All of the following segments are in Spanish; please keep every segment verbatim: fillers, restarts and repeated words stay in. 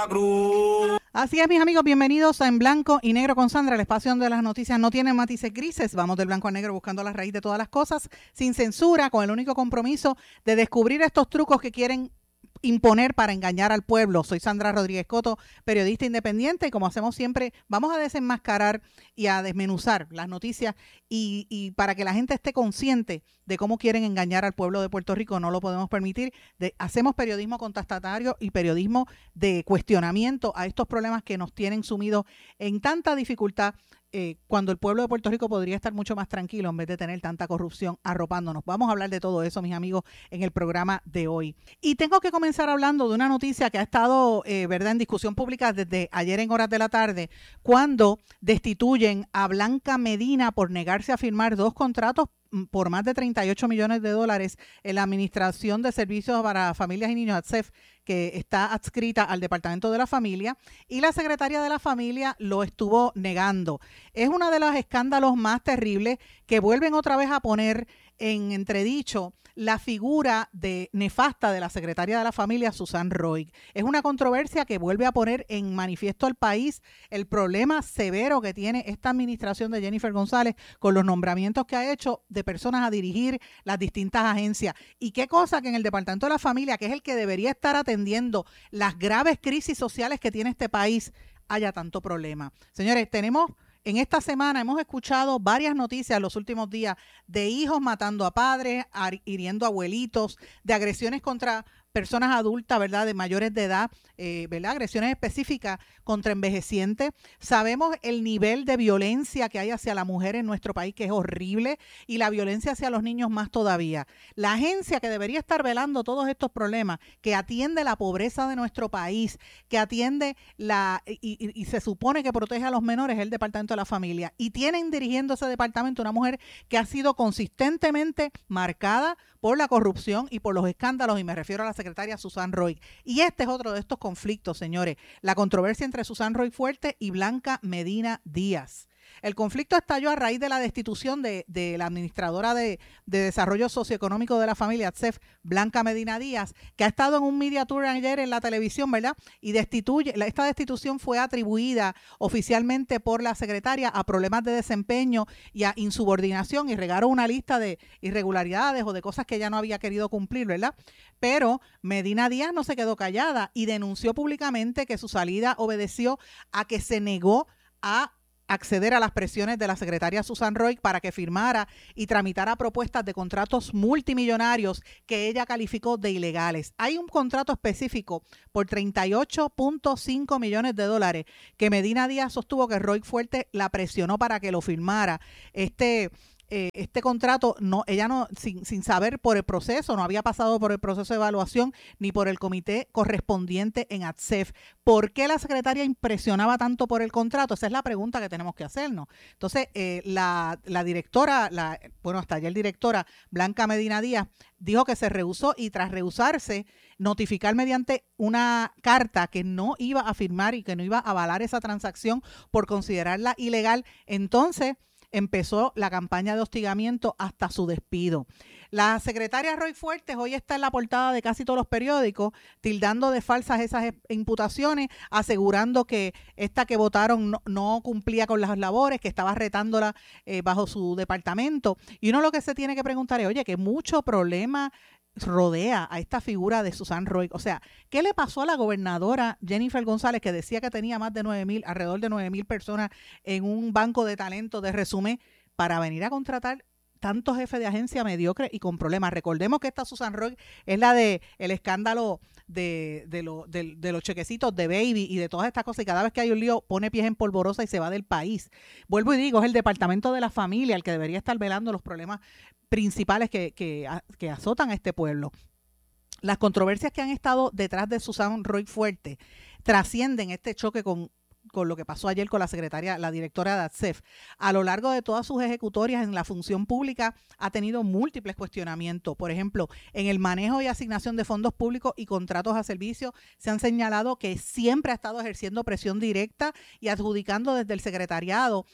la cruz. Así es, mis amigos, bienvenidos a En Blanco y Negro con Sandra, el espacio donde las noticias no tienen matices grises. Vamos del blanco al negro buscando la raíz de todas las cosas, sin censura, con el único compromiso de descubrir estos trucos que quieren imponer para engañar al pueblo. Soy Sandra Rodríguez Coto, periodista independiente, y como hacemos siempre, vamos a desenmascarar y a desmenuzar las noticias y, y para que la gente esté consciente de cómo quieren engañar al pueblo de Puerto Rico. No lo podemos permitir. De, hacemos periodismo contestatario y periodismo de cuestionamiento a estos problemas que nos tienen sumidos en tanta dificultad, eh, cuando el pueblo de Puerto Rico podría estar mucho más tranquilo en vez de tener tanta corrupción arropándonos. Vamos a hablar de todo eso, mis amigos, en el programa de hoy. Y tengo que comenzar hablando de una noticia que ha estado, eh, ¿verdad?, en discusión pública desde ayer en horas de la tarde, cuando destituyen a Blanca Medina por negarse a firmar dos contratos por más de treinta y ocho millones de dólares en la Administración de Servicios para Familias y Niños, A D S E F, que está adscrita al Departamento de la Familia, y la Secretaria de la Familia lo estuvo negando. Es uno de los escándalos más terribles que vuelven otra vez a poner en entredicho la figura de nefasta de la Secretaria de la Familia, Susan Roig. Es una controversia que vuelve a poner en manifiesto al país el problema severo que tiene esta administración de Jennifer González con los nombramientos que ha hecho de personas a dirigir las distintas agencias. Y qué cosa que en el Departamento de la Familia, que es el que debería estar atendiendo las graves crisis sociales que tiene este país, haya tanto problema. Señores, tenemos... En esta semana hemos escuchado varias noticias en los últimos días de hijos matando a padres, hiriendo a abuelitos, de agresiones contra personas adultas, ¿verdad?, de mayores de edad, eh, ¿verdad?, agresiones específicas contra envejecientes. Sabemos el nivel de violencia que hay hacia la mujer en nuestro país, que es horrible, y la violencia hacia los niños más todavía. La agencia que debería estar velando todos estos problemas, que atiende la pobreza de nuestro país, que atiende la y, y, y se supone que protege a los menores, es el Departamento de la Familia. Y tienen dirigiendo ese departamento una mujer que ha sido consistentemente marcada por la corrupción y por los escándalos, y me refiero a la secretaria Susan Roig. Y este es otro de estos conflictos, señores, la controversia entre Susan Roig Fuertes y Blanca Medina Díaz. El conflicto estalló a raíz de la destitución de, de la administradora de, de Desarrollo Socioeconómico de la Familia, A D S E F, Blanca Medina Díaz, que ha estado en un media tour ayer en la televisión, ¿verdad? Y destituye, esta destitución fue atribuida oficialmente por la secretaria a problemas de desempeño y a insubordinación, y regaron una lista de irregularidades o de cosas que ella no había querido cumplir, ¿verdad? Pero Medina Díaz no se quedó callada y denunció públicamente que su salida obedeció a que se negó a acceder a las presiones de la secretaria Susan Roig para que firmara y tramitara propuestas de contratos multimillonarios que ella calificó de ilegales. Hay un contrato específico por treinta y ocho punto cinco millones de dólares que Medina Díaz sostuvo que Roig Fuertes la presionó para que lo firmara. Este... Eh, este contrato, no, ella no, sin, sin saber por el proceso, no había pasado por el proceso de evaluación ni por el comité correspondiente en A D S E F. ¿Por qué la secretaria impresionaba tanto por el contrato? Esa es la pregunta que tenemos que hacernos. Entonces, eh, la, la directora, la, bueno, hasta ayer directora Blanca Medina Díaz, dijo que se rehusó, y tras rehusarse, notificar mediante una carta que no iba a firmar y que no iba a avalar esa transacción por considerarla ilegal. Entonces empezó la campaña de hostigamiento hasta su despido. La secretaria Roig Fuertes hoy está en la portada de casi todos los periódicos, tildando de falsas esas imputaciones, asegurando que esta que votaron no, no cumplía con las labores, que estaba retándola eh, bajo su departamento. Y uno lo que se tiene que preguntar es, oye, que mucho problema rodea a esta figura de Susan Roig. O sea, ¿qué le pasó a la gobernadora Jennifer González, que decía que tenía más de nueve mil, alrededor de nueve mil personas en un banco de talento de resumen, para venir a contratar tantos jefes de agencia mediocres y con problemas? Recordemos que esta Susan Roig es la de el escándalo de, de, lo, de, de los chequecitos de Baby y de todas estas cosas, y cada vez que hay un lío pone pies en polvorosa y se va del país. Vuelvo y digo, es el Departamento de la Familia el que debería estar velando los problemas principales que, que, que azotan a este pueblo. Las controversias que han estado detrás de Susan Roig Fuertes trascienden este choque con con lo que pasó ayer con la secretaria, la directora de A D S E F. A lo largo de todas sus ejecutorias en la función pública ha tenido múltiples cuestionamientos. Por ejemplo, en el manejo y asignación de fondos públicos y contratos a servicios se han señalado que siempre ha estado ejerciendo presión directa y adjudicando desde el secretariado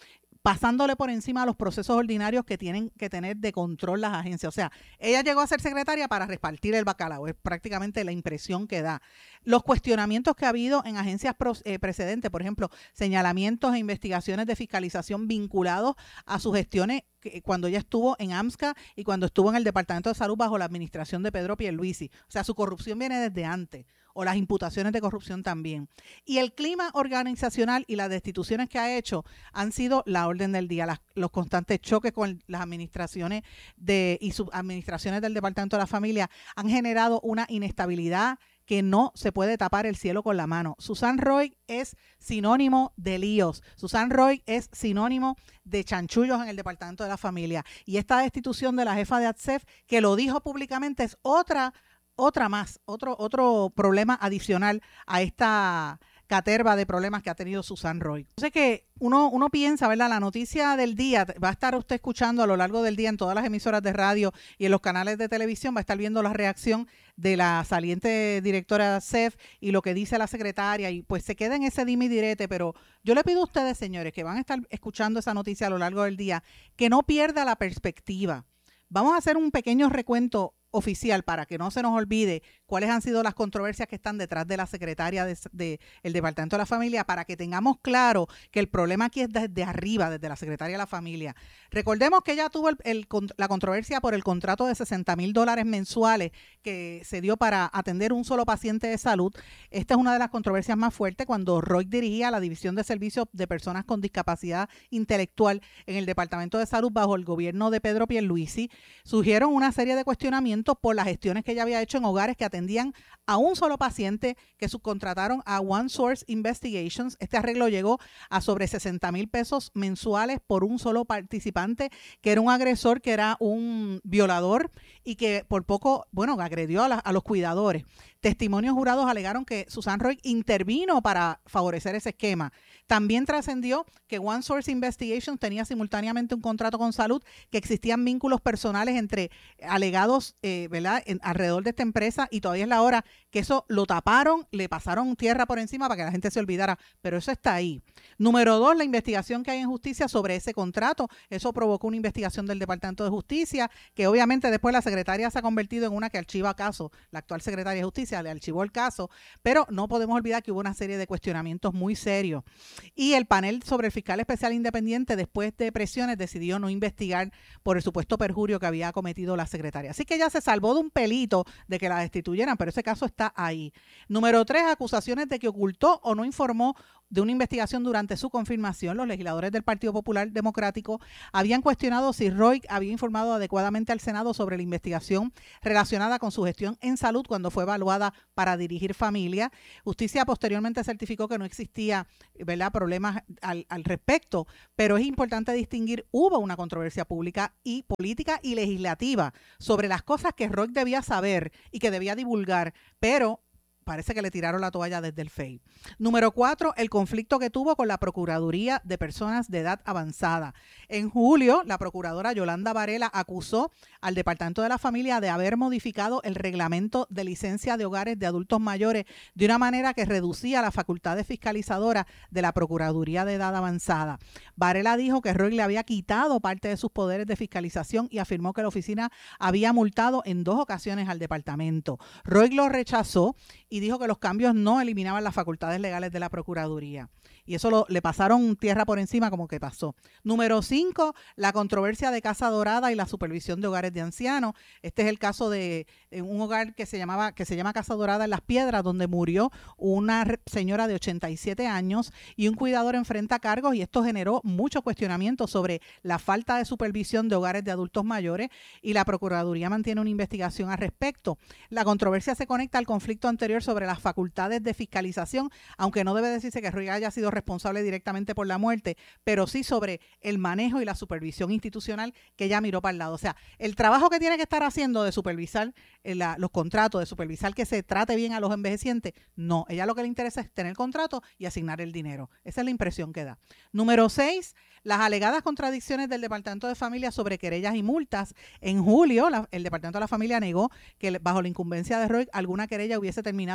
pasándole por encima a los procesos ordinarios que tienen que tener de control las agencias. O sea, ella llegó a ser secretaria para repartir el bacalao, es prácticamente la impresión que da. Los cuestionamientos que ha habido en agencias pro, eh, precedentes, por ejemplo, señalamientos e investigaciones de fiscalización vinculados a sus gestiones que, cuando ella estuvo en AMSCA y cuando estuvo en el Departamento de Salud bajo la administración de Pedro Pierluisi. O sea, su corrupción viene desde antes, o las imputaciones de corrupción también. Y el clima organizacional y las destituciones que ha hecho han sido la orden del día, las, los constantes choques con las administraciones de, y subadministraciones del Departamento de la Familia han generado una inestabilidad que no se puede tapar el cielo con la mano. Susan Roig es sinónimo de líos. Susan Roig es sinónimo de chanchullos en el Departamento de la Familia. Y esta destitución de la jefa de A T S E F, que lo dijo públicamente, es otra, otra más, otro, otro problema adicional a esta caterva de problemas que ha tenido Susan Roig. Entonces que uno, uno piensa, ¿verdad? La noticia del día, va a estar usted escuchando a lo largo del día en todas las emisoras de radio y en los canales de televisión, va a estar viendo la reacción de la saliente directora de C E F y lo que dice la secretaria, y pues se queda en ese dime y direte, pero yo le pido a ustedes, señores, que van a estar escuchando esa noticia a lo largo del día, que no pierda la perspectiva. Vamos a hacer un pequeño recuento oficial para que no se nos olvide cuáles han sido las controversias que están detrás de la secretaria del de, de Departamento de la Familia, para que tengamos claro que el problema aquí es desde arriba, desde la secretaria de la Familia. Recordemos que ella tuvo el, el, la controversia por el contrato de sesenta mil dólares mensuales que se dio para atender un solo paciente de salud. Esta es una de las controversias más fuertes cuando Roig dirigía la División de Servicios de Personas con Discapacidad Intelectual en el Departamento de Salud bajo el gobierno de Pedro Pierluisi. Surgieron una serie de cuestionamientos por las gestiones que ella había hecho en hogares que atendían a un solo paciente, que subcontrataron a One Source Investigations. Este arreglo llegó a sobre sesenta mil pesos mensuales por un solo participante, que era un agresor, que era un violador y que por poco, bueno, agredió a, la, a los cuidadores. Testimonios jurados alegaron que Susan Roig intervino para favorecer ese esquema. También trascendió que One Source Investigations tenía simultáneamente un contrato con Salud, que existían vínculos personales entre alegados eh, ¿verdad? En, alrededor de esta empresa, y todavía es la hora que eso lo taparon, le pasaron tierra por encima para que la gente se olvidara, pero eso está ahí. Número dos, la investigación que hay en justicia sobre ese contrato. Eso provocó una investigación del Departamento de Justicia, que obviamente después la secretaria se ha convertido en una que archiva casos. La actual secretaria de Justicia le archivó el caso, pero no podemos olvidar que hubo una serie de cuestionamientos muy serios. Y el panel sobre el fiscal especial independiente, después de presiones, decidió no investigar por el supuesto perjurio que había cometido la secretaria. Así que ella se salvó de un pelito de que la destituyeran, pero ese caso está ahí. Número tres, acusaciones de que ocultó o no informó de una investigación durante su confirmación. Los legisladores del Partido Popular Democrático habían cuestionado si Roig había informado adecuadamente al Senado sobre la investigación relacionada con su gestión en salud cuando fue evaluada para dirigir familia. Justicia posteriormente certificó que no existía, ¿verdad?, problemas al, al respecto, pero es importante distinguir, hubo una controversia pública y política y legislativa sobre las cosas que Roig debía saber y que debía divulgar, pero parece que le tiraron la toalla desde el F E I. Número cuatro, el conflicto que tuvo con la Procuraduría de Personas de Edad Avanzada. En julio, la procuradora Yolanda Varela acusó al Departamento de la Familia de haber modificado el reglamento de licencia de hogares de adultos mayores de una manera que reducía las facultades fiscalizadoras de la Procuraduría de Edad Avanzada. Varela dijo que Roig le había quitado parte de sus poderes de fiscalización y afirmó que la oficina había multado en dos ocasiones al departamento. Roig lo rechazó y dijo que los cambios no eliminaban las facultades legales de la Procuraduría. Y eso lo, le pasaron tierra por encima como que pasó. Número cinco, la controversia de Casa Dorada y la supervisión de hogares de ancianos. Este es el caso de, de un hogar que se llamaba que se llama Casa Dorada en Las Piedras, donde murió una señora de ochenta y siete años y un cuidador enfrenta cargos, y esto generó mucho cuestionamiento sobre la falta de supervisión de hogares de adultos mayores, y la Procuraduría mantiene una investigación al respecto. La controversia se conecta al conflicto anterior sobre las facultades de fiscalización, aunque no debe decirse que Roig haya sido responsable directamente por la muerte, pero sí sobre el manejo y la supervisión institucional, que ella miró para el lado. O sea, el trabajo que tiene que estar haciendo de supervisar eh, la, los contratos, de supervisar que se trate bien a los envejecientes, no. Ella lo que le interesa es tener contrato y asignar el dinero. Esa es la impresión que da. Número seis, las alegadas contradicciones del Departamento de Familia sobre querellas y multas. En julio, la, el Departamento de la Familia negó que bajo la incumbencia de Roig alguna querella hubiese terminado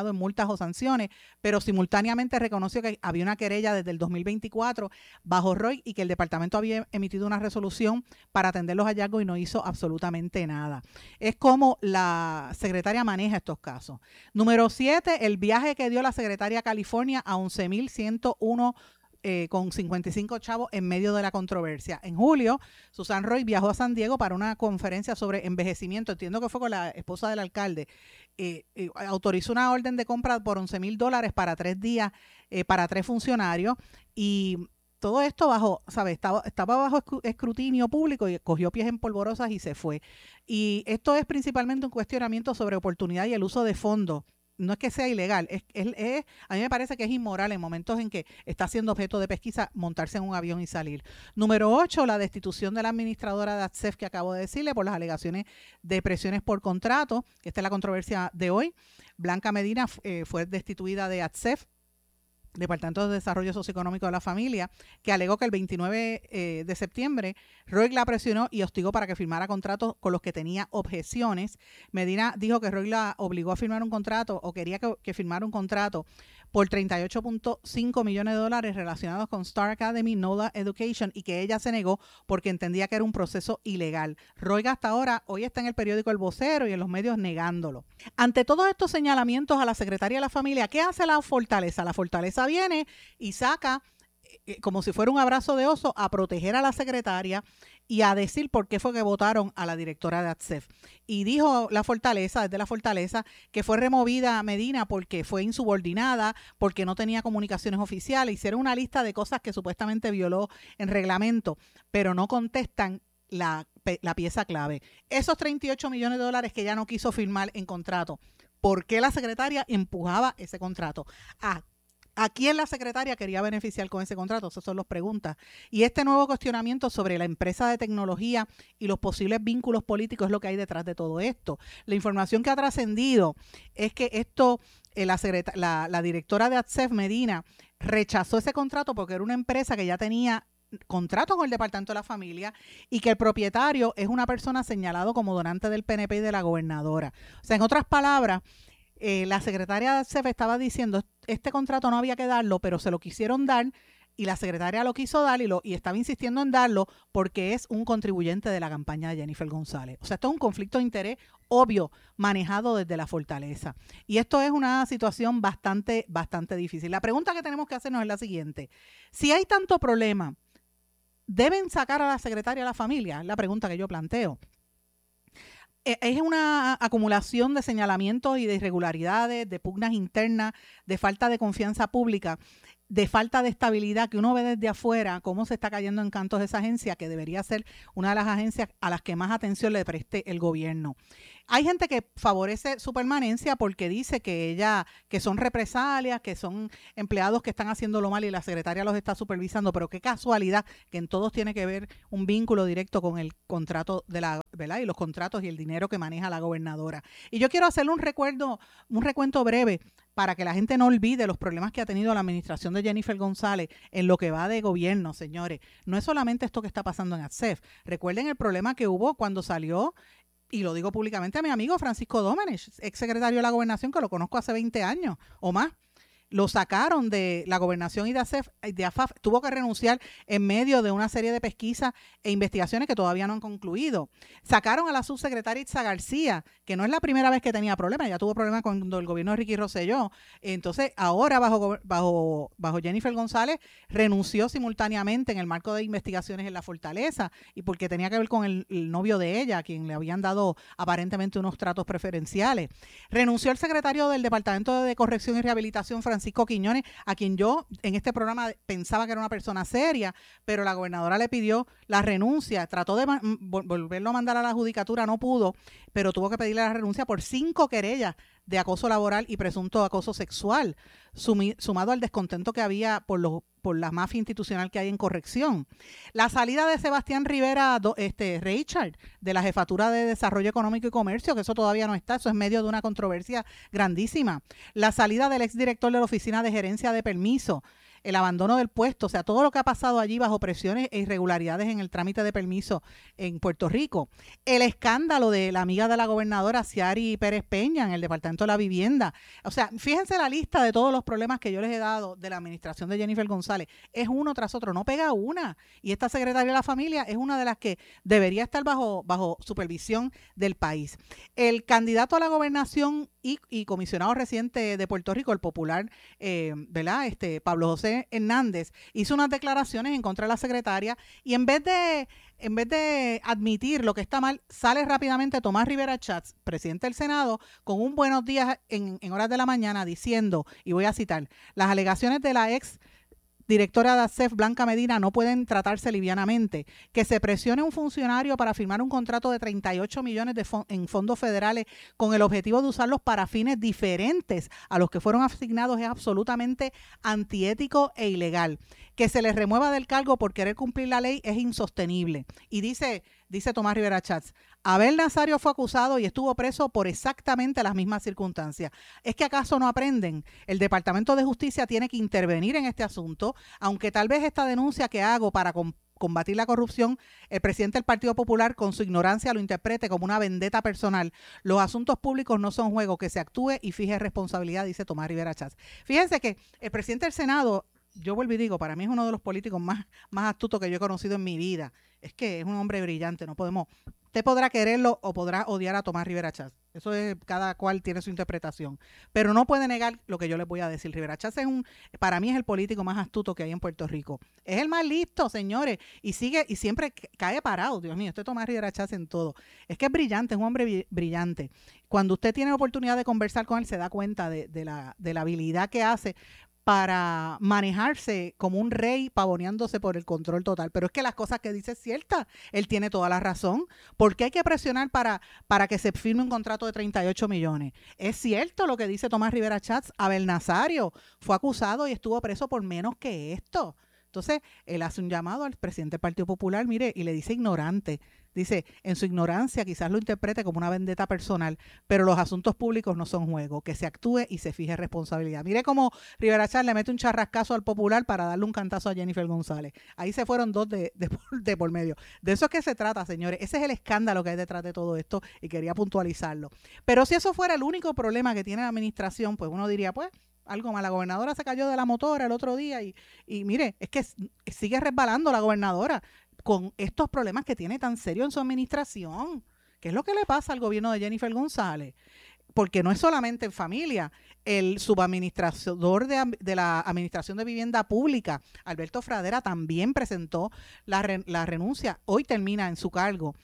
empeñado en multas o sanciones, pero simultáneamente reconoció que había una querella desde el dos mil veinticuatro bajo Roy y que el departamento había emitido una resolución para atender los hallazgos y no hizo absolutamente nada. Es como la secretaria maneja estos casos. Número siete, el viaje que dio la secretaria a California a once mil ciento uno Eh, con cincuenta y cinco chavos en medio de la controversia. En julio, Susan Roy viajó a San Diego para una conferencia sobre envejecimiento, entiendo que fue con la esposa del alcalde, eh, eh, autorizó una orden de compra por once mil dólares para tres días, eh, para tres funcionarios, y todo esto bajo, ¿sabes? Estaba, estaba bajo escrutinio público y cogió pies en polvorosas y se fue. Y esto es principalmente un cuestionamiento sobre oportunidad y el uso de fondos. No es que sea ilegal, es, es, es, a mí me parece que es inmoral en momentos en que está siendo objeto de pesquisa montarse en un avión y salir. Número ocho, la destitución de la administradora de ATSEF que acabo de decirle por las alegaciones de presiones por contrato, que esta es la controversia de hoy. Blanca Medina eh, fue destituida de ATSEF, Departamento de Desarrollo Socioeconómico de la Familia, que alegó que el veintinueve eh, de septiembre Roy la presionó y hostigó para que firmara contratos con los que tenía objeciones. Medina dijo que Roy la obligó a firmar un contrato o quería que, que firmara un contrato por treinta y ocho punto cinco millones de dólares relacionados con Star Academy, NOLA Education, y que ella se negó porque entendía que era un proceso ilegal. Roy hasta ahora, hoy está en el periódico El Vocero y en los medios negándolo. Ante todos estos señalamientos a la Secretaría de la Familia, ¿qué hace la Fortaleza? La Fortaleza viene y saca, eh, como si fuera un abrazo de oso, a proteger a la secretaria y a decir por qué fue que votaron a la directora de ATSEF. Y dijo la Fortaleza, desde la Fortaleza, que fue removida a Medina porque fue insubordinada, porque no tenía comunicaciones oficiales. Hicieron una lista de cosas que supuestamente violó en reglamento, pero no contestan la, la pieza clave. Esos treinta y ocho millones de dólares que ella no quiso firmar en contrato, ¿por qué la secretaria empujaba ese contrato? ¿A ¿A quién la secretaria quería beneficiar con ese contrato? Esas son las preguntas. Y este nuevo cuestionamiento sobre la empresa de tecnología y los posibles vínculos políticos es lo que hay detrás de todo esto. La información que ha trascendido es que esto, eh, la, la, la directora de ATSEF, Medina, rechazó ese contrato porque era una empresa que ya tenía contrato con el Departamento de la Familia y que el propietario es una persona señalado como donante del P N P y de la gobernadora. O sea, en otras palabras, Eh, la secretaria de ATSEF estaba diciendo este contrato no había que darlo, pero se lo quisieron dar y la secretaria lo quiso dar y, lo, y estaba insistiendo en darlo porque es un contribuyente de la campaña de Jennifer González. O sea, esto es un conflicto de interés obvio manejado desde la Fortaleza. Y esto es una situación bastante, bastante difícil. La pregunta que tenemos que hacernos es la siguiente. Si hay tanto problema, ¿deben sacar a la secretaria de la Familia? Es la pregunta que yo planteo. Es una acumulación de señalamientos y de irregularidades, de pugnas internas, de falta de confianza pública, de falta de estabilidad que uno ve desde afuera, cómo se está cayendo en cantos esa agencia, que debería ser una de las agencias a las que más atención le preste el gobierno. Hay gente que favorece su permanencia porque dice que ella, que son represalias, que son empleados que están haciéndolo mal y la secretaria los está supervisando, pero qué casualidad que en todos tiene que ver un vínculo directo con el contrato de la, ¿verdad? Y los contratos y el dinero que maneja la gobernadora. Y yo quiero hacerle un recuerdo, un recuento breve para que la gente no olvide los problemas que ha tenido la administración de Jennifer González en lo que va de gobierno, señores. No es solamente esto que está pasando en ATSEF. Recuerden el problema que hubo cuando salió, y lo digo públicamente, a mi amigo Francisco Domenech, ex secretario de la Gobernación, que lo conozco hace veinte años o más. Lo sacaron de la gobernación y de, ASEF, de AFAF, tuvo que renunciar en medio de una serie de pesquisas e investigaciones que todavía no han concluido. Sacaron a la subsecretaria Itza García, que no es la primera vez que tenía problemas, ya tuvo problemas cuando el gobierno de Ricky Rosselló. Entonces, ahora bajo, bajo, bajo Jennifer González, renunció simultáneamente en el marco de investigaciones en la Fortaleza y porque tenía que ver con el, el novio de ella, a quien le habían dado aparentemente unos tratos preferenciales. Renunció el secretario del Departamento de Corrección y Rehabilitación, Francisco Francisco Quiñones, a quien yo en este programa pensaba que era una persona seria, pero la gobernadora le pidió la renuncia, trató de volverlo a mandar a la judicatura, no pudo, pero tuvo que pedirle la renuncia por cinco querellas de acoso laboral y presunto acoso sexual, sumi, sumado al descontento que había por los por la mafia institucional que hay en corrección. La salida de Sebastián Rivera este, Richard de la Jefatura de Desarrollo Económico y Comercio, que eso todavía no está, eso es medio de una controversia grandísima. La salida del exdirector de la Oficina de Gerencia de Permiso, el abandono del puesto, o sea, todo lo que ha pasado allí bajo presiones e irregularidades en el trámite de permiso en Puerto Rico, el escándalo de la amiga de la gobernadora Ciari Pérez Peña en el Departamento de la Vivienda. O sea, fíjense la lista de todos los problemas que yo les he dado de la administración de Jennifer González. Es uno tras otro, no pega una. Y esta secretaria de la familia es una de las que debería estar bajo, bajo supervisión del país. El candidato a la gobernación y, y comisionado residente de Puerto Rico, el popular, eh, ¿verdad? Este, Pablo José Hernández, hizo unas declaraciones en contra de la secretaria y en vez de en vez de admitir lo que está mal, sale rápidamente Tomás Rivera Schatz, presidente del Senado, con un buenos días en, en horas de la mañana diciendo, y voy a citar, las alegaciones de la ex directora de A S E F, Blanca Medina, no pueden tratarse livianamente. Que se presione un funcionario para firmar un contrato de treinta y ocho millones de fon- en fondos federales con el objetivo de usarlos para fines diferentes a los que fueron asignados es absolutamente antiético e ilegal. Que se les remueva del cargo por querer cumplir la ley es insostenible. Y dice, dice Tomás Rivera Schatz, Abel Nazario fue acusado y estuvo preso por exactamente las mismas circunstancias. ¿Es que acaso no aprenden? El Departamento de Justicia tiene que intervenir en este asunto, aunque tal vez esta denuncia que hago para com- combatir la corrupción, el presidente del Partido Popular con su ignorancia lo interprete como una vendetta personal. Los asuntos públicos no son juego, que se actúe y fije responsabilidad, dice Tomás Rivera Schatz. Fíjense que el presidente del Senado, yo vuelvo y digo, para mí es uno de los políticos más, más astutos que yo he conocido en mi vida. Es que es un hombre brillante, no podemos... Usted podrá quererlo o podrá odiar a Tomás Rivera Schatz. Eso es, cada cual tiene su interpretación. Pero no puede negar lo que yo les voy a decir. Rivera Schatz es un, para mí es el político más astuto que hay en Puerto Rico. Es el más listo, señores. Y sigue, y siempre cae parado. Dios mío, este Tomás Rivera Schatz en todo. Es que es brillante, es un hombre brillante. Cuando usted tiene oportunidad de conversar con él, se da cuenta de, de, la, de la habilidad que hace para manejarse como un rey pavoneándose por el control total. Pero es que las cosas que dice es cierta. Él tiene toda la razón. ¿Por qué hay que presionar para, para que se firme un contrato de treinta y ocho millones? Es cierto lo que dice Tomás Rivera Schatz. Abel Nazario fue acusado y estuvo preso por menos que esto. Entonces, él hace un llamado al presidente del Partido Popular, mire, y le dice ignorante. Dice, en su ignorancia quizás lo interprete como una vendetta personal, pero los asuntos públicos no son juego, que se actúe y se fije responsabilidad. Mire cómo Rivera Schatz le mete un charrascazo al Popular para darle un cantazo a Jennifer González. Ahí se fueron dos de, de, de por medio. De eso es que se trata, señores. Ese es el escándalo que hay detrás de todo esto y quería puntualizarlo. Pero si eso fuera el único problema que tiene la administración, pues uno diría, pues, algo más. La gobernadora se cayó de la motora el otro día y, y mire, es que sigue resbalando la gobernadora con estos problemas que tiene tan serio en su administración. ¿Qué es lo que le pasa al gobierno de Jennifer González? Porque no es solamente en familia. El subadministrador de, de la Administración de Vivienda Pública, Alberto Fradera, también presentó la, re, la renuncia. Hoy termina en su cargo.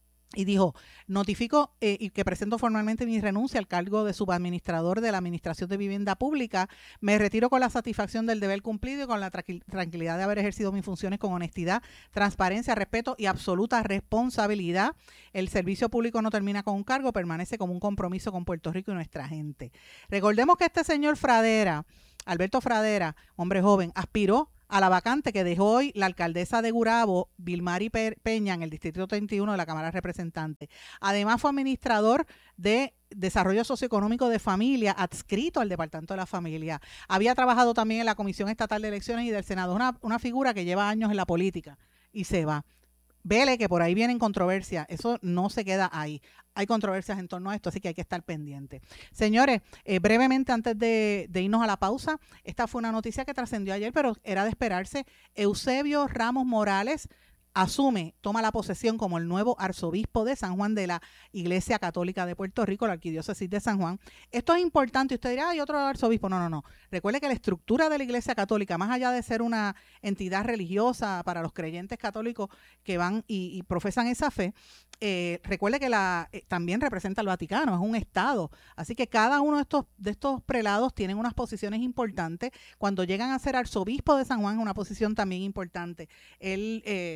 Y dijo, notifico eh, y que presento formalmente mi renuncia al cargo de subadministrador de la Administración de Vivienda Pública. Me retiro con la satisfacción del deber cumplido y con la tra- tranquilidad de haber ejercido mis funciones con honestidad, transparencia, respeto y absoluta responsabilidad. El servicio público no termina con un cargo, permanece como un compromiso con Puerto Rico y nuestra gente. Recordemos que este señor Fradera, Alberto Fradera, hombre joven, aspiró a la vacante que dejó hoy la alcaldesa de Gurabo, Vilmari Peña, en el Distrito treinta y uno de la Cámara de Representantes. Además fue administrador de Desarrollo Socioeconómico de Familia, adscrito al Departamento de la Familia. Había trabajado también en la Comisión Estatal de Elecciones y del Senado, una, una figura que lleva años en la política y se va. Vele que por ahí vienen controversias, eso no se queda ahí. Hay controversias en torno a esto, así que hay que estar pendiente. Señores, eh, brevemente antes de, de irnos a la pausa, esta fue una noticia que trascendió ayer, pero era de esperarse. Eusebio Ramos Morales asume, toma la posesión como el nuevo arzobispo de San Juan de la Iglesia Católica de Puerto Rico, la Arquidiócesis de San Juan. Esto es importante. Usted dirá, hay otro arzobispo. No, no, no. Recuerde que la estructura de la Iglesia Católica, más allá de ser una entidad religiosa para los creyentes católicos que van y, y profesan esa fe, eh, recuerde que la eh, también representa al Vaticano, es un Estado. Así que cada uno de estos, de estos prelados tienen unas posiciones importantes. Cuando llegan a ser arzobispo de San Juan, es una posición también importante. Él... Eh,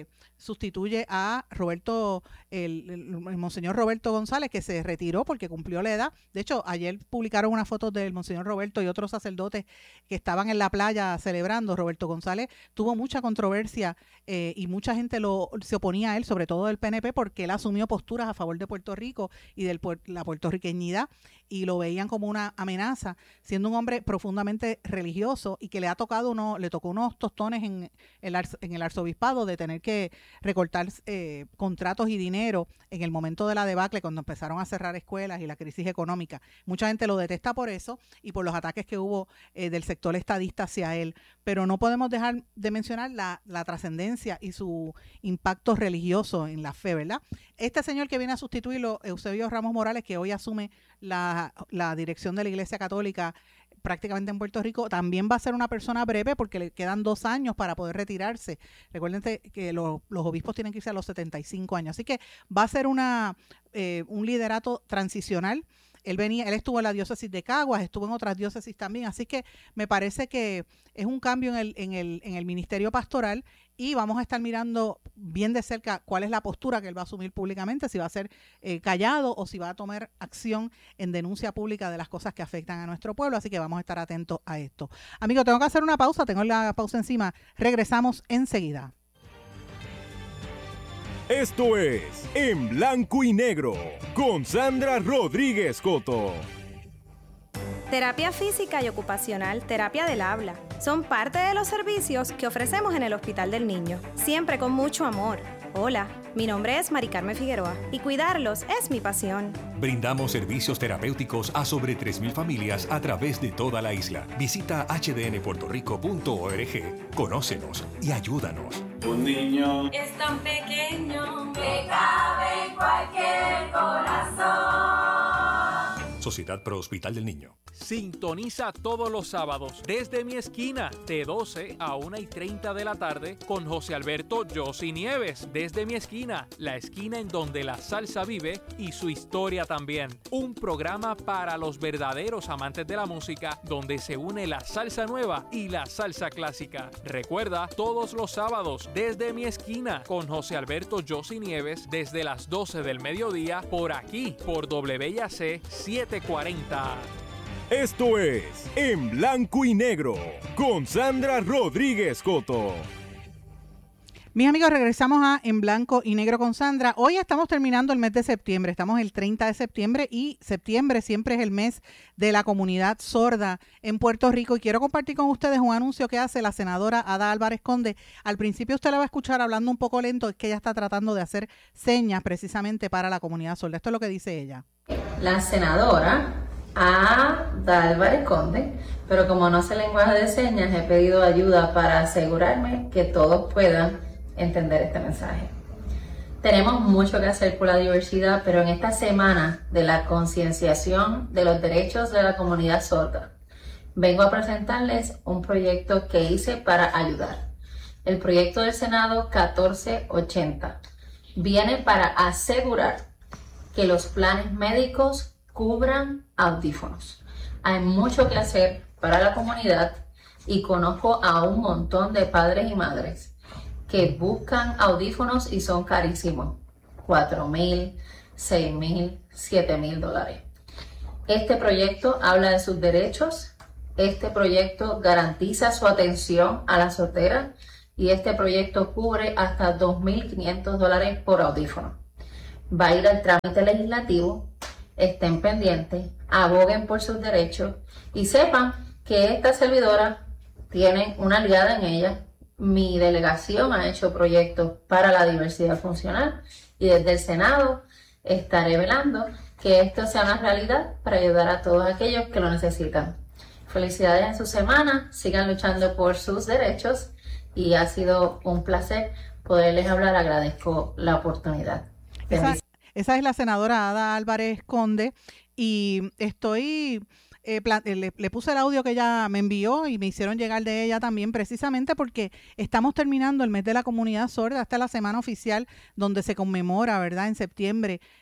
sustituye a Roberto, el, el, el monseñor Roberto González, que se retiró porque cumplió la edad. De hecho, ayer publicaron una foto del monseñor Roberto y otros sacerdotes que estaban en la playa celebrando. Roberto González tuvo mucha controversia eh, y mucha gente lo, se oponía a él, sobre todo del P N P, porque él asumió posturas a favor de Puerto Rico y de la puertorriqueñidad, y lo veían como una amenaza, siendo un hombre profundamente religioso y que le ha tocado uno, le tocó unos tostones en el, en el arzobispado de tener que recortar eh, contratos y dinero en el momento de la debacle, cuando empezaron a cerrar escuelas y la crisis económica. Mucha gente lo detesta por eso y por los ataques que hubo eh, del sector estadista hacia él, pero no podemos dejar de mencionar la, la trascendencia y su impacto religioso en la fe, ¿verdad? Este señor que viene a sustituirlo, Eusebio Ramos Morales, que hoy asume la, la dirección de la Iglesia Católica prácticamente en Puerto Rico, también va a ser una persona breve porque le quedan dos años para poder retirarse. Recuerden que los, los obispos tienen que irse a los setenta y cinco años, así que va a ser una eh, un liderato transicional. Él venía, él estuvo en la diócesis de Caguas, estuvo en otras diócesis también, así que me parece que es un cambio en el, en el, en el ministerio pastoral, y vamos a estar mirando bien de cerca cuál es la postura que él va a asumir públicamente, si va a ser eh, callado o si va a tomar acción en denuncia pública de las cosas que afectan a nuestro pueblo, así que vamos a estar atentos a esto. Amigos, tengo que hacer una pausa, tengo la pausa encima, regresamos enseguida. Esto es En Blanco y Negro con Sandra Rodríguez Coto. Terapia física y ocupacional, terapia del habla, son parte de los servicios que ofrecemos en el Hospital del Niño, siempre con mucho amor. Hola, mi nombre es Mari Carmen Figueroa y cuidarlos es mi pasión. Brindamos servicios terapéuticos a sobre tres mil familias a través de toda la isla. Visita h d n puerto rico punto org, conócenos y ayúdanos. Un niño es tan pequeño que cabe en cualquier corazón. Sociedad Pro Hospital del Niño. Sintoniza todos los sábados desde mi esquina de doce a una y treinta de la tarde con José Alberto Yossi Nieves. Desde mi esquina, la esquina en donde la salsa vive y su historia también. Un programa para los verdaderos amantes de la música donde se une la salsa nueva y la salsa clásica. Recuerda, todos los sábados desde mi esquina con José Alberto Yossi Nieves desde las doce del mediodía por aquí, por W I A C setecientos cuarenta. Esto es En Blanco y Negro con Sandra Rodríguez Coto. Mis amigos, regresamos a En Blanco y Negro con Sandra. Hoy estamos terminando el mes de septiembre, estamos el treinta de septiembre y septiembre siempre es el mes de la comunidad sorda en Puerto Rico, y quiero compartir con ustedes un anuncio que hace la senadora Ada Álvarez Conde. Al principio usted la va a escuchar hablando un poco lento, es que ella está tratando de hacer señas precisamente para la comunidad sorda. Esto es lo que dice ella. La senadora Ada Álvarez Conde, pero como no sé lenguaje de señas, he pedido ayuda para asegurarme que todos puedan entender este mensaje. Tenemos mucho que hacer por la diversidad, pero en esta semana de la concienciación de los derechos de la comunidad sorda, vengo a presentarles un proyecto que hice para ayudar. El proyecto del Senado catorce ochenta viene para asegurar que los planes médicos cubran audífonos. Hay mucho que hacer para la comunidad y conozco a un montón de padres y madres que buscan audífonos y son carísimos, cuatro mil, seis mil, siete mil dólares. Este proyecto habla de sus derechos, este proyecto garantiza su atención a la sordera y este proyecto cubre hasta dos mil quinientos dólares por audífono. Va a ir al trámite legislativo, estén pendientes, aboguen por sus derechos y sepan que esta servidora tiene una aliada en ella. Mi delegación ha hecho proyectos para la diversidad funcional y desde el Senado estaré velando que esto sea una realidad para ayudar a todos aquellos que lo necesitan. Felicidades en su semana, sigan luchando por sus derechos y ha sido un placer poderles hablar. Agradezco la oportunidad. Esa, esa es la senadora Ada Álvarez Conde y estoy... Eh, le, le puse el audio que ella me envió y me hicieron llegar de ella también, precisamente porque estamos terminando el mes de la comunidad sorda. Esta es la semana oficial donde se conmemora, ¿verdad?, en septiembre,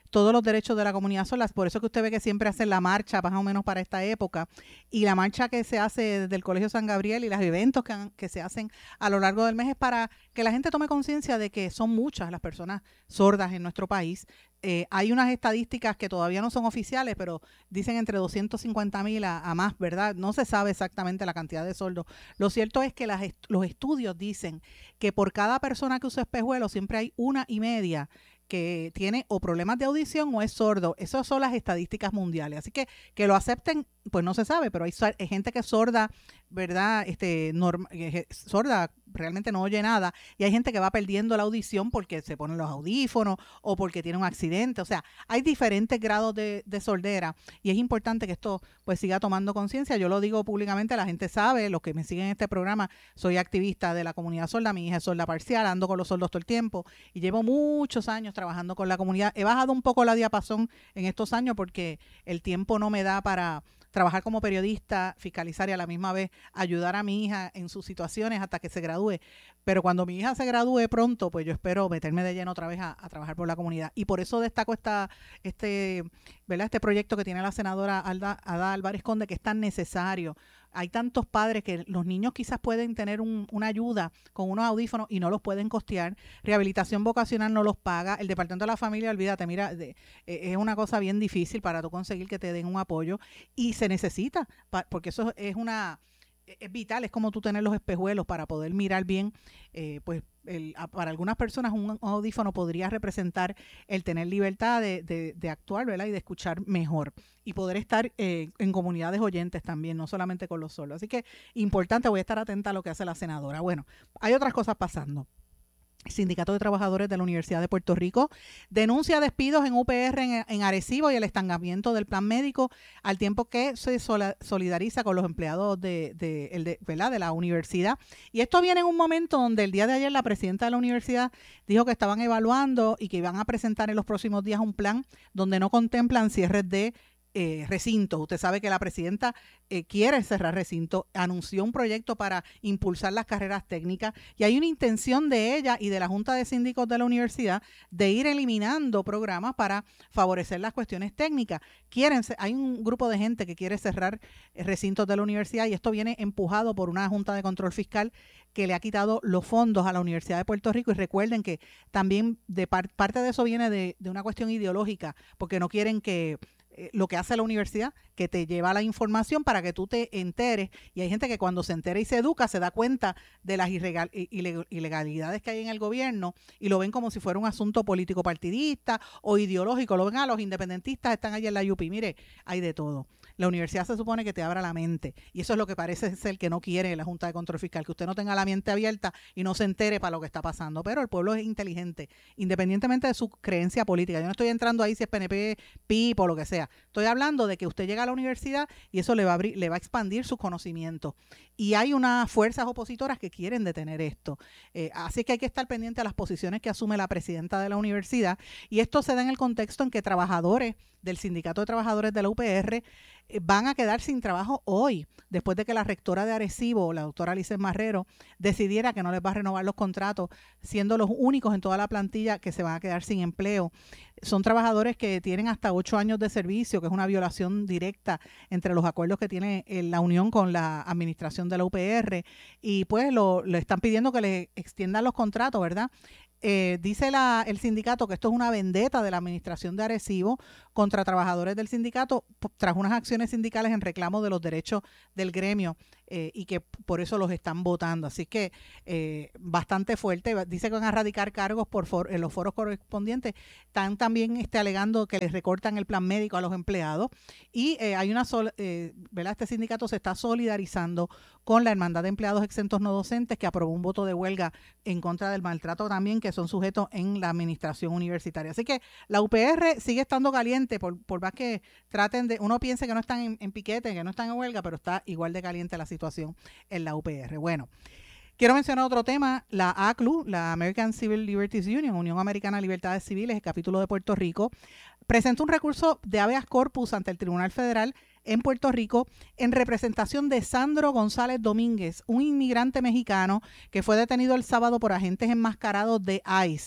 todos los derechos de la comunidad sorda. Por eso que usted ve que siempre hacen la marcha más o menos para esta época, y la marcha que se hace desde el Colegio San Gabriel y los eventos que, han, que se hacen a lo largo del mes es para que la gente tome conciencia de que son muchas las personas sordas en nuestro país. Eh, hay unas estadísticas que todavía no son oficiales, pero dicen entre doscientos cincuenta mil a, a más, ¿verdad? No se sabe exactamente la cantidad de sordos. Lo cierto es que las est- los estudios dicen que por cada persona que usa espejuelos siempre hay una y media que tiene o problemas de audición o es sordo. Esas son las estadísticas mundiales. Así que que lo acepten, pues no se sabe, pero hay, hay gente que es sorda, ¿verdad? Este, norma, eh, sorda, realmente no oye nada, y hay gente que va perdiendo la audición porque se ponen los audífonos o porque tiene un accidente. O sea, hay diferentes grados de, de sordera, y es importante que esto pues siga tomando conciencia. Yo lo digo públicamente, la gente sabe, los que me siguen en este programa, soy activista de la comunidad sorda, mi hija es sorda parcial, ando con los sordos todo el tiempo y llevo muchos años trabajando con la comunidad. He bajado un poco la diapasón en estos años porque el tiempo no me da para trabajar como periodista, fiscalizar y a la misma vez ayudar a mi hija en sus situaciones hasta que se gradúe. Pero cuando mi hija se gradúe pronto, pues yo espero meterme de lleno otra vez a, a trabajar por la comunidad. Y por eso destaco esta, este, ¿verdad? este proyecto que tiene la senadora Alda, Ada Álvarez Conde, que es tan necesario. Hay tantos padres que los niños quizás pueden tener un, una ayuda con unos audífonos y no los pueden costear. Rehabilitación vocacional no los paga. El Departamento de la Familia, olvídate, mira, de, eh, es una cosa bien difícil para tú conseguir que te den un apoyo, y se necesita, pa, porque eso es una... es vital, es como tú tener los espejuelos para poder mirar bien. Eh, pues el, para algunas personas un, un audífono podría representar el tener libertad de, de, de actuar, ¿verdad? Y de escuchar mejor y poder estar eh, en comunidades oyentes también, no solamente con los sordos. Así que importante, voy a estar atenta a lo que hace la senadora. Bueno, hay otras cosas pasando. El Sindicato de Trabajadores de la Universidad de Puerto Rico denuncia despidos en U P R en, en Arecibo y el estancamiento del plan médico, al tiempo que se solidariza con los empleados de, de, el de, ¿verdad? de la universidad. Y esto viene en un momento donde el día de ayer la presidenta de la universidad dijo que estaban evaluando y que iban a presentar en los próximos días un plan donde no contemplan cierres de Eh, recintos. Usted sabe que la presidenta eh, quiere cerrar recintos, anunció un proyecto para impulsar las carreras técnicas, y hay una intención de ella y de la Junta de Síndicos de la universidad de ir eliminando programas para favorecer las cuestiones técnicas. Quieren, hay un grupo de gente que quiere cerrar recintos de la universidad, y esto viene empujado por una Junta de Control Fiscal que le ha quitado los fondos a la Universidad de Puerto Rico. Y recuerden que también de par, parte de eso viene de, de una cuestión ideológica, porque no quieren que lo que hace la universidad, que te lleva la información para que tú te enteres, y hay gente que cuando se entera y se educa se da cuenta de las ilegalidades que hay en el gobierno y lo ven como si fuera un asunto político partidista o ideológico. Lo ven a los independentistas, están allí en la U P I. Mire, hay de todo. La universidad se supone que te abra la mente, y eso es lo que parece ser que no quiere la Junta de Control Fiscal, que usted no tenga la mente abierta y no se entere para lo que está pasando. Pero el pueblo es inteligente, independientemente de su creencia política. Yo no estoy entrando ahí si es P N P, P I P o lo que sea. Estoy hablando de que usted llega a la universidad y eso le va a abrir, le va a expandir sus conocimientos. Y hay unas fuerzas opositoras que quieren detener esto. Eh, así que hay que estar pendiente a las posiciones que asume la presidenta de la universidad. Y esto se da en el contexto en que trabajadores del Sindicato de Trabajadores de la U P R eh, van a quedar sin trabajo hoy, después de que la rectora de Arecibo, la doctora Alice Marrero, decidiera que no les va a renovar los contratos, siendo los únicos en toda la plantilla que se van a quedar sin empleo. Son trabajadores que tienen hasta ocho años de servicio, que es una violación directa entre los acuerdos que tiene la Unión con la administración de la U P R, y pues lo, le están pidiendo que le extiendan los contratos, ¿verdad? Eh, dice la, el sindicato que esto es una vendetta de la administración de Arecibo contra trabajadores del sindicato tras unas acciones sindicales en reclamo de los derechos del gremio, eh, y que por eso los están votando. Así que eh, bastante fuerte. Dice que van a radicar cargos por for, en los foros correspondientes. Están también este, alegando que les recortan el plan médico a los empleados, y eh, hay una sol, eh, ¿verdad? Este sindicato se está solidarizando con la Hermandad de Empleados Exentos No Docentes, que aprobó un voto de huelga en contra del maltrato también que son sujetos en la administración universitaria. Así que la U P R sigue estando caliente, por, por más que traten de, uno piense que no están en, en piquete, que no están en huelga, pero está igual de caliente la situación en la U P R. Bueno, quiero mencionar otro tema. La A C L U, la American Civil Liberties Union, Unión Americana de Libertades Civiles, el capítulo de Puerto Rico, presentó un recurso de habeas corpus ante el Tribunal Federal en Puerto Rico en representación de Sandro González Domínguez, un inmigrante mexicano que fue detenido el sábado por agentes enmascarados de ICE.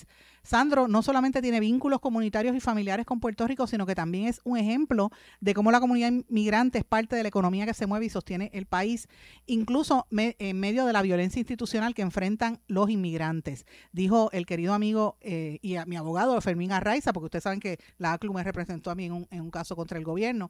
Sandro no solamente tiene vínculos comunitarios y familiares con Puerto Rico, sino que también es un ejemplo de cómo la comunidad inmigrante es parte de la economía que se mueve y sostiene el país, incluso me, en medio de la violencia institucional que enfrentan los inmigrantes. Dijo el querido amigo eh, y a mi abogado Fermín Arraiza, porque ustedes saben que la A C L U me representó a mí en un, en un caso contra el gobierno.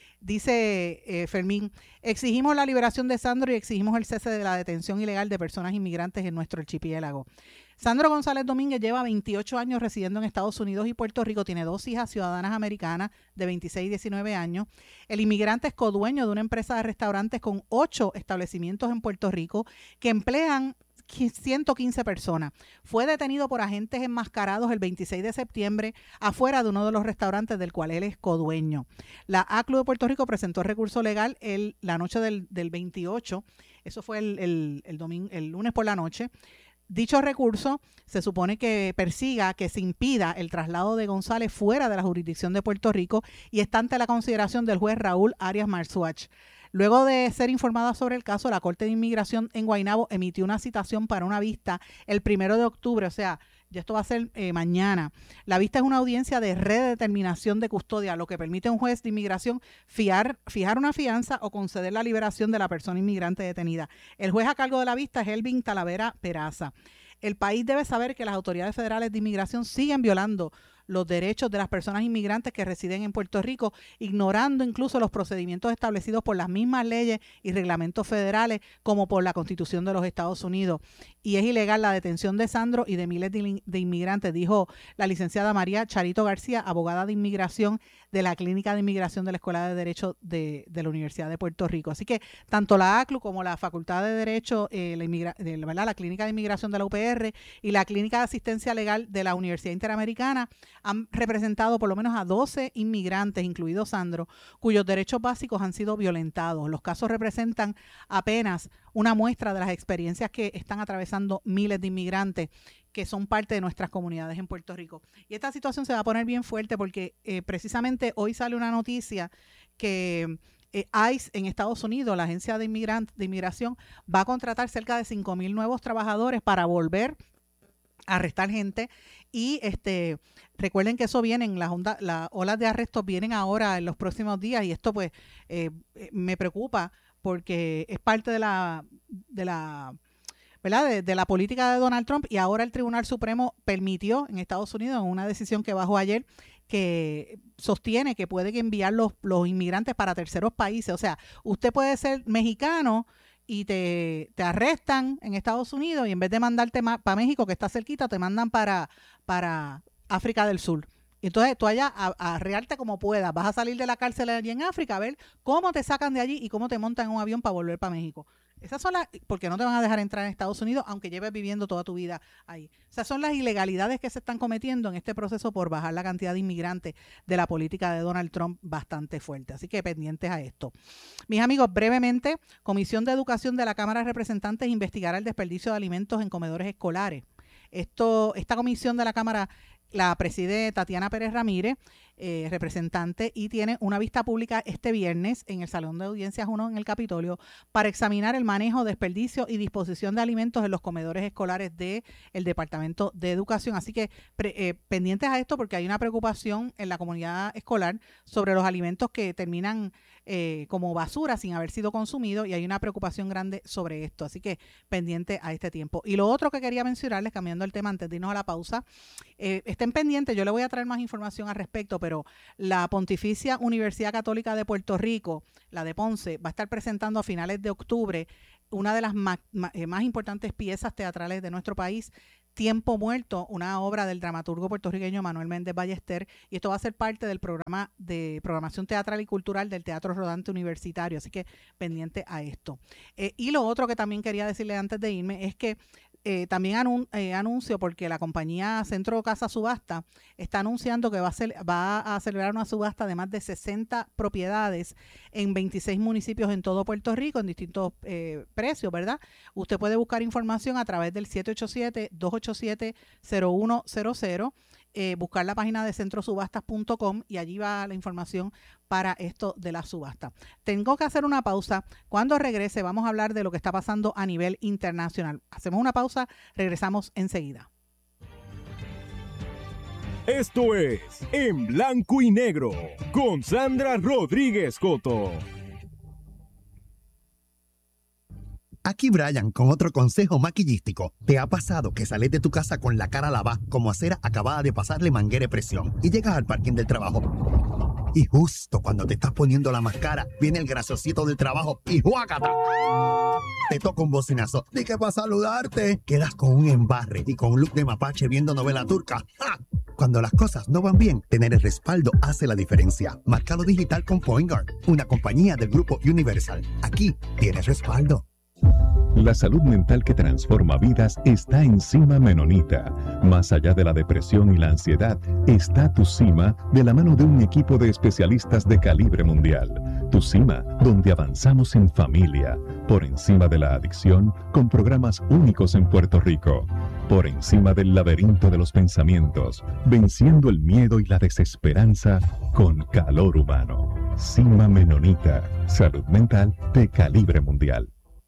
Dice eh, Fermín, exigimos la liberación de Sandro y exigimos el cese de la detención ilegal de personas inmigrantes en nuestro archipiélago. Sandro González Domínguez lleva veintiocho años residiendo en Estados Unidos y Puerto Rico, tiene dos hijas ciudadanas americanas de veintiséis y diecinueve años. El inmigrante es codueño de una empresa de restaurantes con ocho establecimientos en Puerto Rico que emplean ciento quince personas. Fue detenido por agentes enmascarados el veintiséis de septiembre afuera de uno de los restaurantes del cual él es codueño. La A C L U de Puerto Rico presentó recurso legal el, la noche del, del veintiocho, eso fue el, el, el, domingo, el lunes por la noche. Dicho recurso se supone que persiga que se impida el traslado de González fuera de la jurisdicción de Puerto Rico y está ante la consideración del juez Raúl Arias Marzuach. Luego de ser informada sobre el caso, la Corte de Inmigración en Guaynabo emitió una citación para una vista el primero de octubre, o sea, ya esto va a ser eh, mañana. La vista es una audiencia de redeterminación de custodia, lo que permite a un juez de inmigración fiar, fijar una fianza o conceder la liberación de la persona inmigrante detenida. El juez a cargo de la vista es Elvin Talavera Peraza. El país debe saber que las autoridades federales de inmigración siguen violando los derechos de las personas inmigrantes que residen en Puerto Rico, ignorando incluso los procedimientos establecidos por las mismas leyes y reglamentos federales como por la Constitución de los Estados Unidos. Y es ilegal la detención de Sandro y de miles de, de inmigrantes, dijo la licenciada María Charito García, abogada de inmigración de la Clínica de Inmigración de la Escuela de Derecho de, de la Universidad de Puerto Rico. Así que tanto la A C L U como la Facultad de Derecho, eh, la, inmigra de, ¿verdad? la Clínica de Inmigración de la U P R y la Clínica de Asistencia Legal de la Universidad Interamericana han representado por lo menos a doce inmigrantes, incluido Sandro, cuyos derechos básicos han sido violentados. Los casos representan apenas una muestra de las experiencias que están atravesando miles de inmigrantes que son parte de nuestras comunidades en Puerto Rico. Y esta situación se va a poner bien fuerte porque eh, precisamente hoy sale una noticia que eh, ICE en Estados Unidos, la agencia de, de inmigración, va a contratar cerca de cinco mil nuevos trabajadores para volver a arrestar gente. Y este recuerden que eso viene, las onda, las olas de arrestos vienen ahora en los próximos días y esto pues eh, me preocupa porque es parte de la de la ¿verdad? De, de la política de Donald Trump, y ahora el Tribunal Supremo permitió en Estados Unidos, en una decisión que bajó ayer, que sostiene que puede enviar los, los inmigrantes para terceros países. O sea, usted puede ser mexicano y te, te arrestan en Estados Unidos y en vez de mandarte para México, que está cerquita, te mandan para, para África del Sur. Entonces tú allá a, a arreglarte como puedas, vas a salir de la cárcel allí en África a ver cómo te sacan de allí y cómo te montan en un avión para volver para México. Esas son las, porque no te van a dejar entrar en Estados Unidos aunque lleves viviendo toda tu vida ahí. Esas son las ilegalidades que se están cometiendo en este proceso por bajar la cantidad de inmigrantes de la política de Donald Trump bastante fuerte. Así que pendientes a esto. Mis amigos, brevemente, Comisión de Educación de la Cámara de Representantes investigará el desperdicio de alimentos en comedores escolares. Esto, esta comisión de la Cámara la preside Tatiana Pérez Ramírez, eh, representante, y tiene una vista pública este viernes en el Salón de Audiencias uno en el Capitolio para examinar el manejo, desperdicio y disposición de alimentos en los comedores escolares del Departamento de Educación. Así que pre, eh, pendientes a esto porque hay una preocupación en la comunidad escolar sobre los alimentos que terminan eh, como basura sin haber sido consumidos, y hay una preocupación grande sobre esto. Así que pendiente a este tiempo. Y lo otro que quería mencionarles, cambiando el tema antes de irnos a la pausa, eh, estén pendientes, yo le voy a traer más información al respecto, pero la Pontificia Universidad Católica de Puerto Rico, la de Ponce, va a estar presentando a finales de octubre una de las más, más, más importantes piezas teatrales de nuestro país, Tiempo Muerto, una obra del dramaturgo puertorriqueño Manuel Méndez Ballester, y esto va a ser parte del programa de programación teatral y cultural del Teatro Rodante Universitario, así que pendiente a esto. Eh, y lo otro que también quería decirle antes de irme es que Eh, también anun eh, anuncio, porque la compañía Centro Casa Subasta está anunciando que va a, ser, va a celebrar una subasta de más de sesenta propiedades en veintiséis municipios en todo Puerto Rico, en distintos eh, precios, ¿verdad? Usted puede buscar información a través del siete ocho siete, dos ocho siete, cero uno cero cero, eh, buscar la página de centro subastas punto com y allí va la información para esto de la subasta. Tengo que hacer una pausa. Cuando regrese vamos a hablar de lo que está pasando a nivel internacional. Hacemos una pausa, regresamos enseguida. Esto es En Blanco y Negro con Sandra Rodríguez Coto. Aquí Brian con otro consejo maquillístico. ¿Te ha pasado que sales de tu casa con la cara lavada como acera acabada de pasarle manguera de presión y llegas al parking del trabajo? Y justo cuando te estás poniendo la máscara, viene el graciosito del trabajo y ¡juácata! Te toca un bocinazo. ¿De qué para saludarte? Quedas con un embarre y con un look de mapache viendo novela turca. ¡Ja! Cuando las cosas no van bien, tener el respaldo hace la diferencia. Márcalo digital con PointGuard, una compañía del grupo Universal. Aquí tienes respaldo. La salud mental que transforma vidas está en Cima Menonita. Más allá de la depresión y la ansiedad, está Tu Cima de la mano de un equipo de especialistas de calibre mundial. Tu Cima, donde avanzamos en familia, por encima de la adicción, con programas únicos en Puerto Rico. Por encima del laberinto de los pensamientos, venciendo el miedo y la desesperanza con calor humano. Cima Menonita, salud mental de calibre mundial.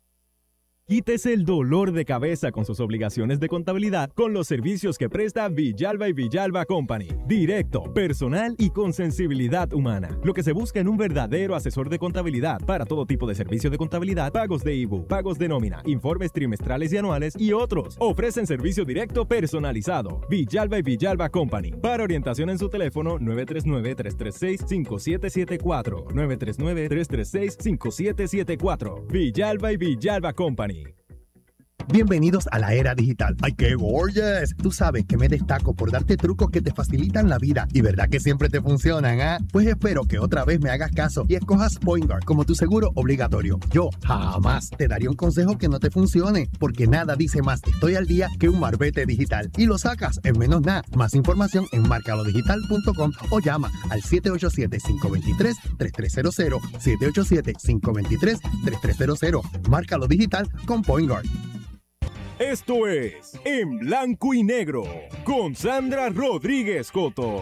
Quítese el dolor de cabeza con sus obligaciones de contabilidad con los servicios que presta Villalba y Villalba Company. Directo, personal y con sensibilidad humana. Lo que se busca en un verdadero asesor de contabilidad para todo tipo de servicio de contabilidad, pagos de I B U, pagos de nómina, informes trimestrales y anuales y otros. Ofrecen servicio directo personalizado. Villalba y Villalba Company. Para orientación en su teléfono nueve tres nueve, tres tres seis, cinco siete siete cuatro. nueve tres nueve, tres tres seis, cinco siete siete cuatro. Villalba y Villalba Company. Bienvenidos a la era digital. ¡Ay, qué gorgeous! Tú sabes que me destaco por darte trucos que te facilitan la vida y verdad que siempre te funcionan, ¿ah? ¿eh? Pues espero que otra vez me hagas caso y escojas PointGuard como tu seguro obligatorio. Yo jamás te daría un consejo que no te funcione, porque nada dice más estoy al día que un marbete digital y lo sacas en menos nada. Más información en marcalo digital punto com o llama al siete ocho siete, cinco dos tres, tres tres cero cero, siete ocho siete, cinco dos tres, tres tres cero cero. Márcalo digital con PointGuard. Esto es En Blanco y Negro con Sandra Rodríguez Coto.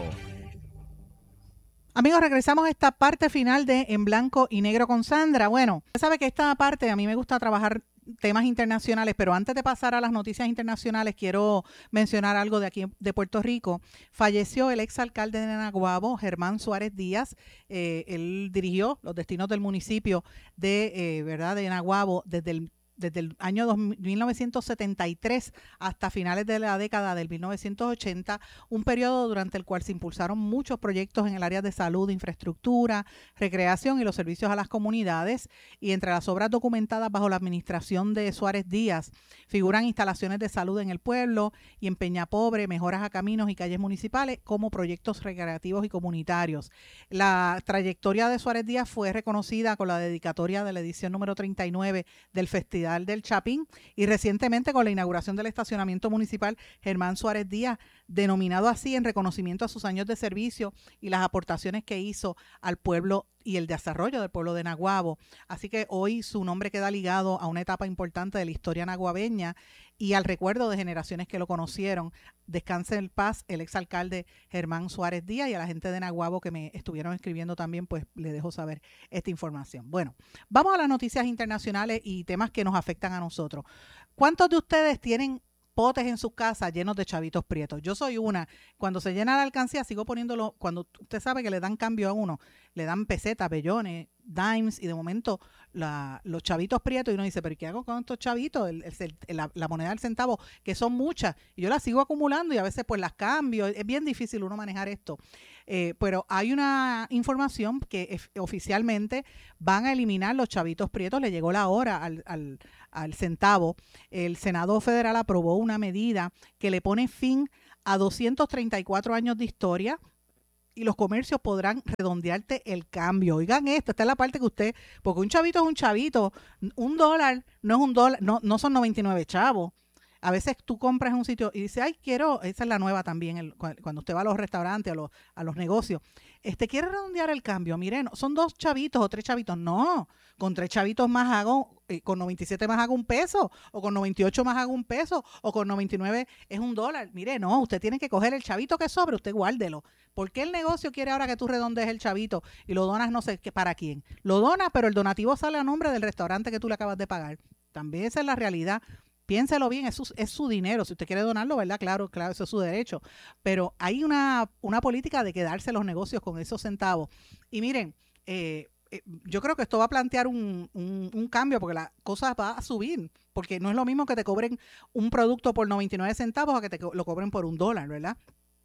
Amigos, regresamos a esta parte final de En Blanco y Negro con Sandra. Bueno, usted sabe que esta parte a mí me gusta trabajar temas internacionales, pero antes de pasar a las noticias internacionales quiero mencionar algo de aquí de Puerto Rico. Falleció el exalcalde de Naguabo, Germán Suárez Díaz. Eh, él dirigió los destinos del municipio de, eh, ¿verdad? de Naguabo desde el desde el año mil novecientos setenta y tres hasta finales de la década del mil novecientos ochenta, un periodo durante el cual se impulsaron muchos proyectos en el área de salud, infraestructura, recreación y los servicios a las comunidades. Y entre las obras documentadas bajo la administración de Suárez Díaz figuran instalaciones de salud en el pueblo y en Peñapobre, mejoras a caminos y calles municipales como proyectos recreativos y comunitarios. La trayectoria de Suárez Díaz fue reconocida con la dedicatoria de la edición número treinta y nueve del Festival del Chapín y recientemente con la inauguración del estacionamiento municipal Germán Suárez Díaz, denominado así en reconocimiento a sus años de servicio y las aportaciones que hizo al pueblo y el desarrollo del pueblo de Naguabo. Así que hoy su nombre queda ligado a una etapa importante de la historia naguabeña y al recuerdo de generaciones que lo conocieron. Descanse en paz el exalcalde Germán Suárez Díaz, y a la gente de Naguabo que me estuvieron escribiendo también, pues le dejo saber esta información. Bueno, vamos a las noticias internacionales y temas que nos afectan a nosotros. ¿Cuántos de ustedes tienen potes en sus casas llenos de chavitos prietos? Yo soy una. Cuando se llena la alcancía sigo poniéndolo, cuando usted sabe que le dan cambio a uno, le dan pesetas, bellones, dimes, y de momento la, los chavitos prietos, y uno dice, pero ¿qué hago con estos chavitos? El, el, la, la moneda del centavo, que son muchas, y yo las sigo acumulando y a veces pues las cambio. Es bien difícil uno manejar esto. Eh, pero hay una información que es, oficialmente van a eliminar los chavitos prietos. Le llegó la hora al, al, al centavo. El Senado Federal aprobó una medida que le pone fin a doscientos treinta y cuatro años de historia, y los comercios podrán redondearte el cambio. Oigan esto, esta es la parte que usted, porque un chavito es un chavito, un dólar no es un dólar, no, no son noventa y nueve chavos. A veces tú compras en un sitio y dices, ay, quiero, esa es la nueva también, el, cuando usted va a los restaurantes, a los, a los negocios, este quiere redondear el cambio, miren, son dos chavitos o tres chavitos. No, con tres chavitos más hago, eh, con noventa y siete más hago un peso, o con noventa y ocho más hago un peso, o con noventa y nueve es un dólar. Mire, no, usted tiene que coger el chavito que sobre, usted guárdelo. ¿Por qué el negocio quiere ahora que tú redondees el chavito y lo donas no sé qué para quién? Lo donas, pero el donativo sale a nombre del restaurante que tú le acabas de pagar. También esa es la realidad. piénselo bien, es su, es su dinero. Si usted quiere donarlo, ¿verdad? Claro, claro, eso es su derecho. Pero hay una, una política de quedarse los negocios con esos centavos. Y miren, eh, eh, yo creo que esto va a plantear un, un, un cambio porque la cosa va a subir. Porque no es lo mismo que te cobren un producto por noventa y nueve centavos a que te lo cobren por un dólar, ¿verdad?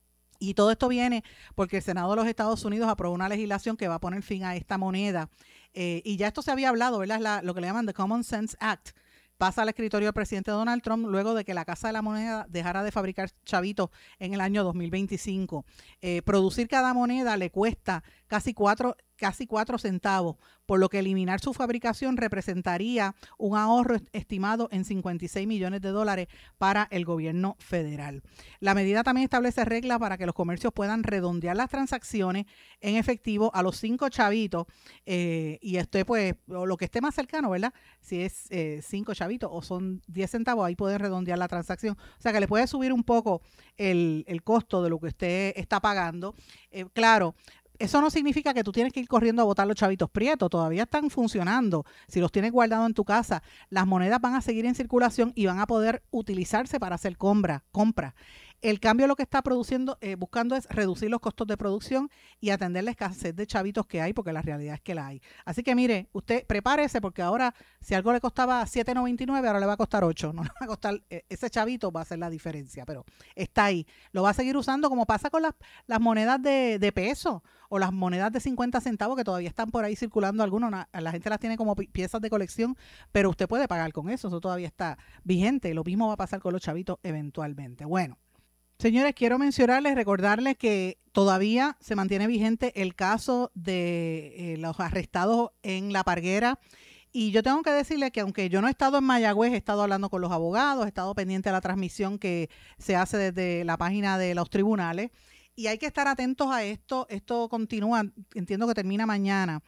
Y todo esto viene porque el Senado de los Estados Unidos aprobó una legislación que va a poner fin a esta moneda. Eh, y ya esto se había hablado, ¿verdad? Es la, lo que le llaman The Common Sense Act. Pasa al escritorio del presidente Donald Trump luego de que la Casa de la Moneda dejara de fabricar chavitos en el año dos mil veinticinco. Eh, producir cada moneda le cuesta casi cuatro, casi cuatro centavos, por lo que eliminar su fabricación representaría un ahorro estimado en cincuenta y seis millones de dólares para el gobierno federal. La medida también establece reglas para que los comercios puedan redondear las transacciones en efectivo a los cinco chavitos eh, y este pues lo que esté más cercano, ¿verdad? Si es eh, cinco chavitos o son diez centavos, ahí pueden redondear la transacción. O sea que le puede subir un poco el, el costo de lo que usted está pagando. Eh, claro, eso no significa que tú tienes que ir corriendo a botar los chavitos prietos, todavía están funcionando. Si los tienes guardados en tu casa, las monedas van a seguir en circulación y van a poder utilizarse para hacer compra. compra. El cambio lo que está produciendo, eh, buscando es reducir los costos de producción y atender la escasez de chavitos que hay, porque la realidad es que la hay. Así que mire, usted prepárese porque ahora si algo le costaba siete noventa y nueve, ahora le va a costar ocho. No le va a costar, eh, ese chavito va a hacer la diferencia, pero está ahí. Lo va a seguir usando como pasa con las, las monedas de, de peso o las monedas de cincuenta centavos que todavía están por ahí circulando algunos. La gente las tiene como piezas de colección, pero usted puede pagar con eso, eso todavía está vigente. Lo mismo va a pasar con los chavitos eventualmente. Bueno. Señores, quiero mencionarles, recordarles que todavía se mantiene vigente el caso de eh, los arrestados en La Parguera. Y yo tengo que decirles que aunque yo no he estado en Mayagüez, he estado hablando con los abogados, he estado pendiente de la transmisión que se hace desde la página de los tribunales. Y hay que estar atentos a esto. Esto continúa, entiendo que termina mañana,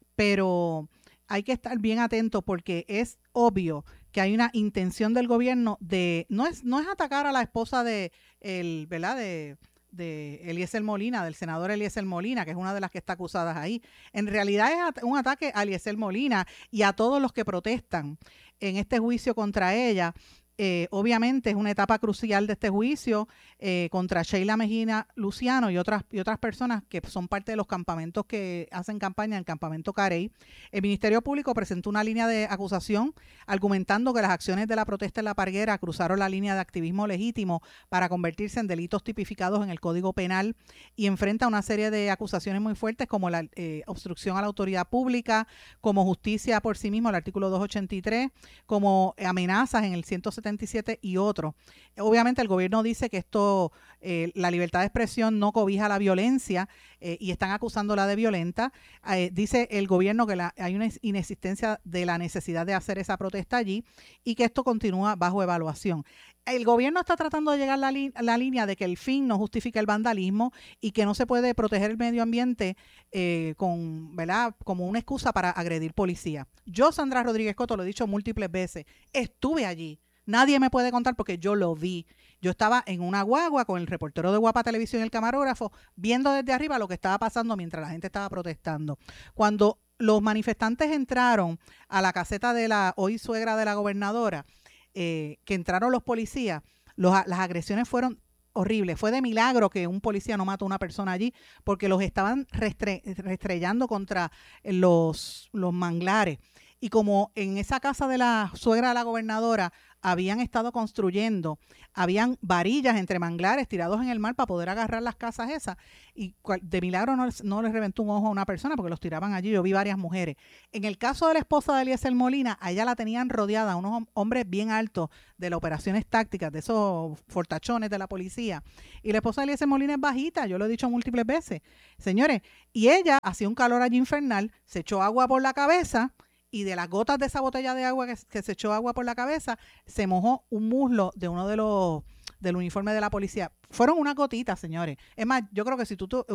pero hay que estar bien atentos porque es obvio que hay una intención del gobierno de, no es, no es atacar a la esposa de el, ¿verdad? de, de Eliezer Molina, del senador Eliezer Molina, que es una de las que está acusadas ahí. En realidad es un ataque a Eliezer Molina y a todos los que protestan en este juicio contra ella. Eh, obviamente es una etapa crucial de este juicio eh, contra Sheila Mejía Luciano y otras, y otras personas que son parte de los campamentos que hacen campaña en el campamento Carey. El Ministerio Público presentó una línea de acusación argumentando que las acciones de la protesta en La Parguera cruzaron la línea de activismo legítimo para convertirse en delitos tipificados en el Código Penal y enfrenta una serie de acusaciones muy fuertes como la eh, obstrucción a la autoridad pública, como justicia por sí mismo, el artículo doscientos ochenta y tres, como amenazas en el ciento setenta y siete y otro. Obviamente el gobierno dice que esto, eh, la libertad de expresión no cobija la violencia eh, y están acusándola de violenta. Eh, dice el gobierno que la, hay una inexistencia de la necesidad de hacer esa protesta allí y que esto continúa bajo evaluación. El gobierno está tratando de llegar a la, li- la línea de que el fin no justifica el vandalismo y que no se puede proteger el medio ambiente eh, con, ¿verdad? Como una excusa para agredir policía. Yo, Sandra Rodríguez Coto, lo he dicho múltiples veces, estuve allí. Nadie me puede contar porque yo lo vi. Yo estaba en una guagua con el reportero de Guapa Televisión y el camarógrafo viendo desde arriba lo que estaba pasando mientras la gente estaba protestando. Cuando los manifestantes entraron a la caseta de la hoy suegra de la gobernadora, eh, que entraron los policías, los, las agresiones fueron horribles. Fue de milagro que un policía no mató a una persona allí porque los estaban restre- restrellando contra los, los manglares. Y como en esa casa de la suegra de la gobernadora habían estado construyendo, habían varillas entre manglares tirados en el mar para poder agarrar las casas esas, y de milagro no, no les reventó un ojo a una persona porque los tiraban allí. Yo vi varias mujeres. En el caso de la esposa de Eliezer Molina, a ella la tenían rodeada unos hombres bien altos de las operaciones tácticas, de esos fortachones de la policía, y la esposa de Eliezer Molina es bajita, yo lo he dicho múltiples veces, señores, y ella hacía un calor allí infernal, se echó agua por la cabeza, y de las gotas de esa botella de agua que, que se echó agua por la cabeza, se mojó un muslo de uno de los del uniforme de la policía. Fueron unas gotitas, señores. Es más, yo creo que si tú, tú